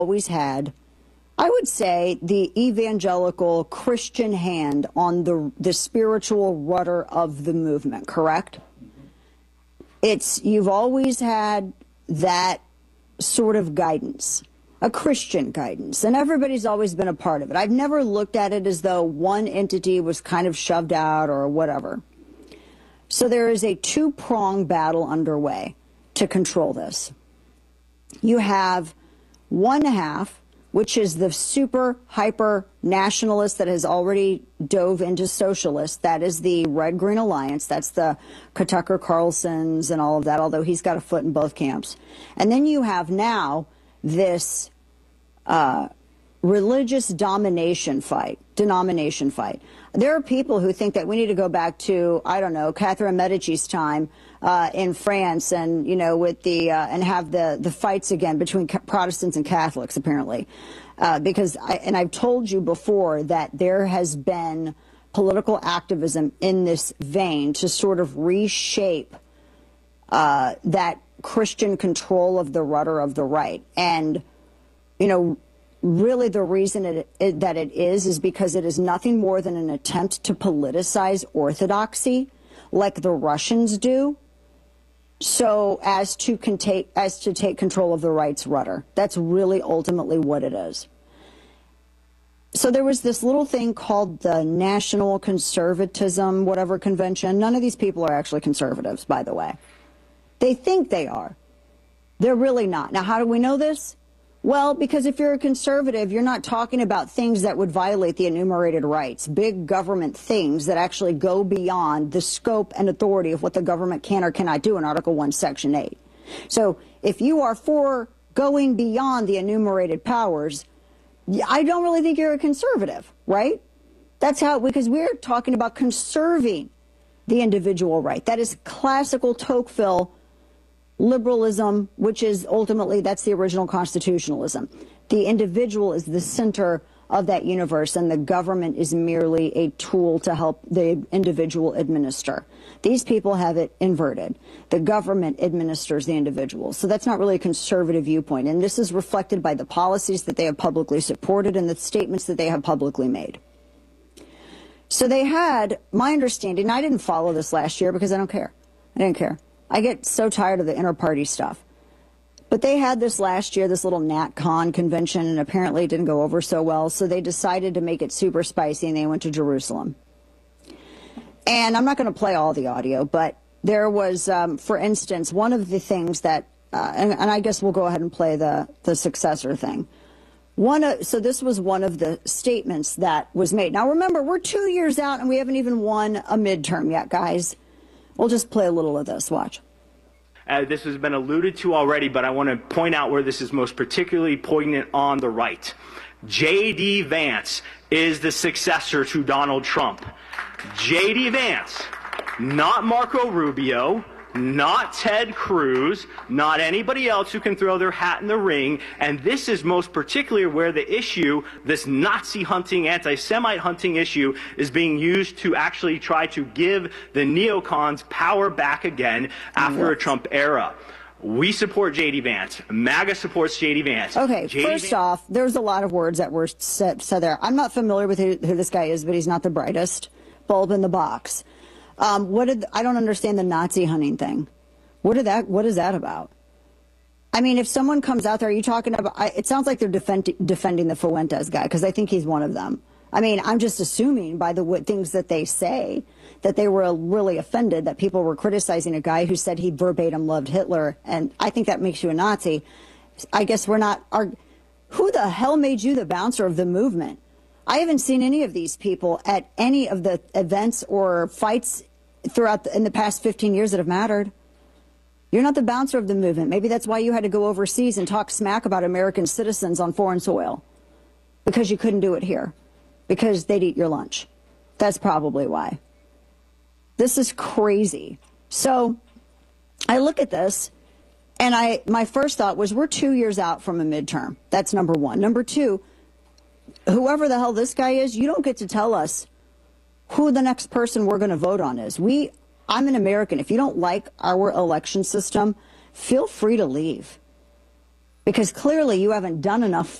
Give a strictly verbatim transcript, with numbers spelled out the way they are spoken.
always had, I would say, the evangelical Christian hand on the, the spiritual rudder of the movement, correct? It's, you've always had that sort of guidance, a Christian guidance, and everybody's always been a part of it. I've never looked at it as though one entity was kind of shoved out or whatever. So there is a two-pronged battle underway to control this. You have one half, which is the super hyper nationalist that has already dove into socialist. That is the Red Green Alliance. That's the Tucker Carlsons and all of that, although he's got a foot in both camps. And then you have now this uh, religious domination fight, denomination fight. There are people who think that we need to go back to, I don't know, Catherine Medici's time uh, in France, and you know, with the uh, and have the the fights again between Protestants and Catholics, apparently, uh, because I, and I've told you before that there has been political activism in this vein to sort of reshape uh, that Christian control of the rudder of the right, and you know. Really, the reason it, it, that it is is because it is nothing more than an attempt to politicize orthodoxy, like the Russians do, so as to contain, as to take control of the right's rudder. That's really ultimately what it is. So there was this little thing called the National Conservatism, whatever convention. None of these people are actually conservatives, by the way. They think they are. They're really not. Now, how do we know this? Well, because if you're a conservative, you're not talking about things that would violate the enumerated rights, big government things that actually go beyond the scope and authority of what the government can or cannot do in Article one, Section eight. So if you are for going beyond the enumerated powers, I don't really think you're a conservative, right? That's how, because we're talking about conserving the individual right. That is classical Tocqueville liberalism, which is ultimately, that's the original constitutionalism. The individual is the center of that universe, and the government is merely a tool to help the individual administer. These people have it inverted. The government administers the individual. So that's not really a conservative viewpoint. And this is reflected by the policies that they have publicly supported and the statements that they have publicly made. So they had, my understanding, I didn't follow this last year because I don't care. I didn't care. I get so tired of the inter-party stuff. But they had this last year, this little NatCon convention, and apparently it didn't go over so well, so they decided to make it super spicy, and they went to Jerusalem. And I'm not going to play all the audio, but there was, um, for instance, one of the things that, uh, and, and I guess we'll go ahead and play the, the successor thing. One of, so this was one of the statements that was made. Now remember, we're two years out, and we haven't even won a midterm yet, guys. We'll just play a little of this. Watch. Uh, this has been alluded to already, but I want to point out where this is most particularly poignant on the right. J D Vance is the successor to Donald Trump. J D Vance, not Marco Rubio, not Ted Cruz, not anybody else who can throw their hat in the ring. And this is most particularly where the issue, this Nazi hunting, anti-Semite hunting issue, is being used to actually try to give the neocons power back again after what? a Trump era. We support J D Vance. MAGA supports J D Vance. Okay, J D first Vance off, there's a lot of words that were said, said there. I'm not familiar with who, who this guy is, but he's not the brightest bulb in the box. Um, what did, I don't understand the Nazi hunting thing. What did that, what is that about? I mean, if someone comes out there, are you talking about, I, it sounds like they're defend, defending the Fuentes guy, because I think he's one of them. I mean, I'm just assuming by the what, things that they say that they were really offended that people were criticizing a guy who said he verbatim loved Hitler, and I think that makes you a Nazi. I guess we're not, our, who the hell made you the bouncer of the movement? I haven't seen any of these people at any of the events or fights throughout the, in the past fifteen years that have mattered. You're not the bouncer of the movement. Maybe that's why you had to go overseas and talk smack about American citizens on foreign soil, because you couldn't do it here, because they'd eat your lunch. That's probably why. This is crazy. So I look at this, and I my first thought was, we're two years out from a midterm. That's number one. Number two, whoever the hell this guy is, you don't get to tell us who the next person we're going to vote on is. We, I'm an American. If you don't like our election system, feel free to leave. Because clearly you haven't done enough